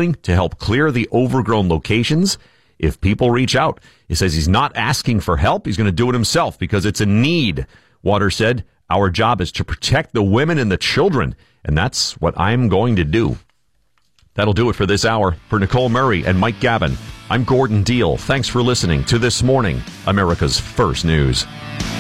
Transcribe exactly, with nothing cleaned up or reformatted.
willing to help clear the overgrown locations if people reach out. He says he's not asking for help. He's going to do it himself because it's a need. Waters said, our job is to protect the women and the children, and that's what I'm going to do. That'll do it for this hour. For Nicole Murray and Mike Gavin, I'm Gordon Deal. Thanks for listening to This Morning, America's First News.